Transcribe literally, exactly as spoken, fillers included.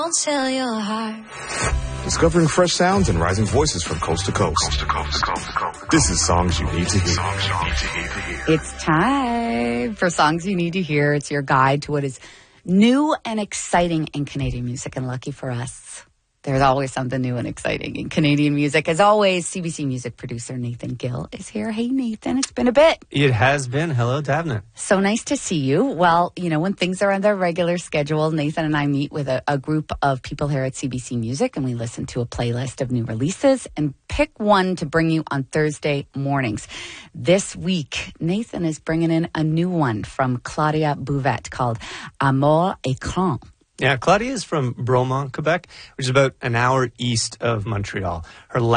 Don't sell your heart. Discovering fresh sounds and rising voices from coast to coast. Coast to coast, coast to coast. This is Songs You Need to Hear. Songs You Need to Hear. It's time for Songs You Need to Hear. It's your guide to what is new and exciting in Canadian music. And lucky for us, there's always something new and exciting in Canadian music. As always, C B C music producer Nathan Gill is here. Hey, Nathan, it's been a bit. It has been. Hello, Davna. So nice to see you. Well, you know, when things are on their regular schedule, Nathan and I meet with a, a group of people here at C B C Music, and we listen to a playlist of new releases and pick one to bring you on Thursday mornings. This week, Nathan is bringing in a new one from Claudia Bouvette called Amour Écran. Yeah, Claudia is from Bromont, Quebec, which is about an hour east of Montreal. Her